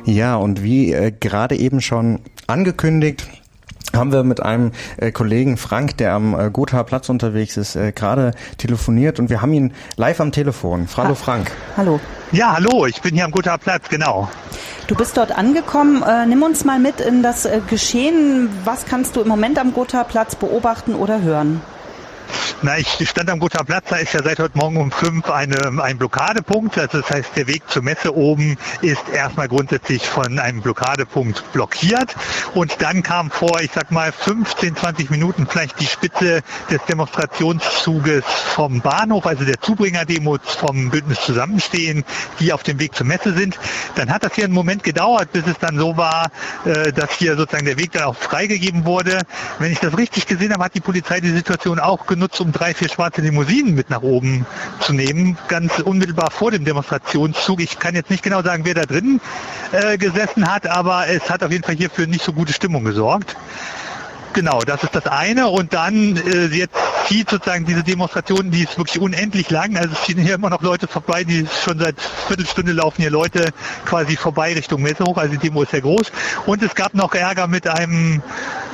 Ja, und wie gerade eben schon angekündigt, haben wir mit einem Kollegen Frank, der am Gothaer Platz unterwegs ist, gerade telefoniert und wir haben ihn live am Telefon. Hallo Frank. Hallo. Ja, hallo, ich bin hier am Gothaer Platz, genau. Du bist dort angekommen. Nimm uns mal mit in das Geschehen. Was kannst du im Moment am Gothaer Platz beobachten oder hören? Na, ich stand am Gothaer Platz, da ist ja seit heute Morgen um 5 ein Blockadepunkt. Also das heißt, der Weg zur Messe oben ist erstmal grundsätzlich von einem Blockadepunkt blockiert. Und dann kam vor, 15, 20 Minuten vielleicht die Spitze des Demonstrationszuges vom Bahnhof, also der Zubringerdemos vom Bündnis Zusammenstehen, die auf dem Weg zur Messe sind. Dann hat das hier einen Moment gedauert, bis es dann so war, dass hier sozusagen der Weg dann auch freigegeben wurde. Wenn ich das richtig gesehen habe, hat die Polizei die Situation auch genutzt, um 3, 4 schwarze Limousinen mit nach oben zu nehmen, ganz unmittelbar vor dem Demonstrationszug. Ich kann jetzt nicht genau sagen, wer da drin gesessen hat, aber es hat auf jeden Fall hier für nicht so gute Stimmung gesorgt. Genau, das ist das eine. Und dann jetzt zieht sozusagen diese Demonstration, die ist wirklich unendlich lang. Also es ziehen hier immer noch Leute vorbei, die schon seit Viertelstunde laufen hier Leute quasi vorbei Richtung Messe hoch. Also die Demo ist sehr groß. Und es gab noch Ärger mit einem,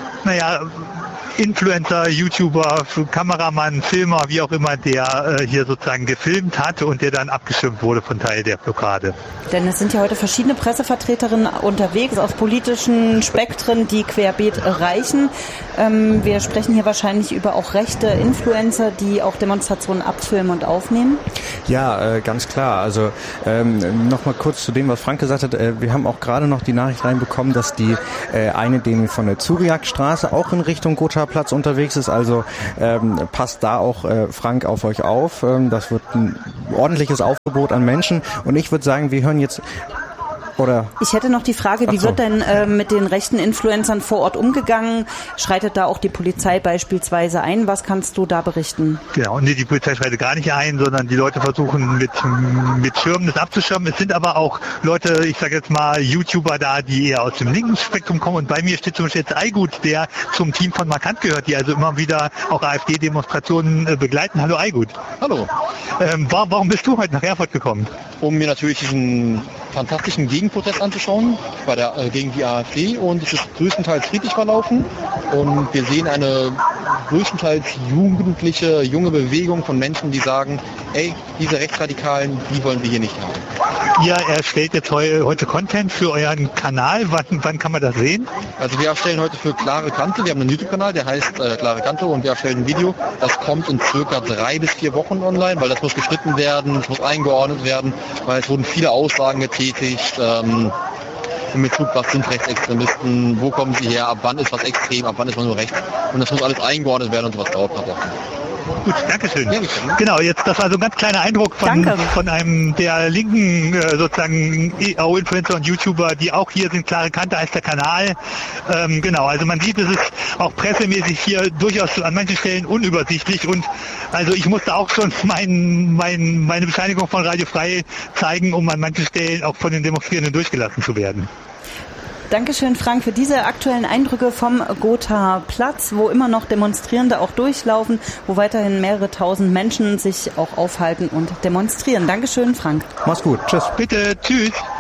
Influencer, YouTuber, Kameramann, Filmer, wie auch immer, der hier sozusagen gefilmt hat und der dann abgeschirmt wurde von Teil der Blockade. Denn es sind ja heute verschiedene Pressevertreterinnen unterwegs aus politischen Spektren, die querbeet reichen. Wir sprechen hier wahrscheinlich über auch rechte Influencer, die auch Demonstrationen abfilmen und aufnehmen. Ja, ganz klar. Also nochmal kurz zu dem, was Frank gesagt hat. Wir haben auch gerade noch die Nachricht reinbekommen, dass die eine Demo von der Zuriakstraße auch in Richtung Gothaer Platz unterwegs ist. Also passt da auch, Frank, auf euch auf. Das wird ein ordentliches Aufgebot an Menschen. Und ich würde sagen, wir hören jetzt... Oder? Ich hätte noch die Frage, wie wird denn mit den rechten Influencern vor Ort umgegangen? Schreitet da auch die Polizei beispielsweise ein? Was kannst du da berichten? Genau, nee, die Polizei schreitet gar nicht ein, sondern die Leute versuchen mit Schirmen das abzuschirmen. Es sind aber auch Leute, ich sage jetzt mal YouTuber da, die eher aus dem linken Spektrum kommen. Und bei mir steht zum Beispiel jetzt Aygut, der zum Team von Markant gehört, die also immer wieder auch AfD-Demonstrationen begleiten. Hallo Aygut. Hallo. Warum bist du heute nach Erfurt gekommen? Um mir natürlich diesen fantastischen Gegenprotest anzuschauen gegen die AfD, und es ist größtenteils friedlich verlaufen und wir sehen eine größtenteils jugendliche, junge Bewegung von Menschen, die sagen, ey, diese Rechtsradikalen, die wollen wir hier nicht haben. Ihr erstellt jetzt heute Content für euren Kanal. Wann kann man das sehen? Also wir erstellen heute für Klare Kante, wir haben einen YouTube-Kanal, der heißt Klare Kante, und wir erstellen ein Video. Das kommt in circa 3 bis 4 Wochen online, weil das muss geschnitten werden, es muss eingeordnet werden, weil es wurden viele Aussagen getätigt, in Bezug, was sind Rechtsextremisten, wo kommen sie her, ab wann ist was extrem, ab wann ist man nur rechts. Und das muss alles eingeordnet werden und sowas dauert ein paar Wochen. Gut, Dankeschön. Genau, jetzt das war so ein ganz kleiner Eindruck von einem der linken sozusagen Influencer und YouTuber, die auch hier sind. Klare Kante heißt der Kanal. Genau, also man sieht, es ist auch pressemäßig hier durchaus an manchen Stellen unübersichtlich, und also ich musste auch schon meine Bescheinigung von Radio Frei zeigen, um an manchen Stellen auch von den Demonstrierenden durchgelassen zu werden. Dankeschön, Frank, für diese aktuellen Eindrücke vom Gothaer Platz, wo immer noch Demonstrierende auch durchlaufen, wo weiterhin mehrere tausend Menschen sich auch aufhalten und demonstrieren. Dankeschön, Frank. Mach's gut. Tschüss. Bitte, tschüss.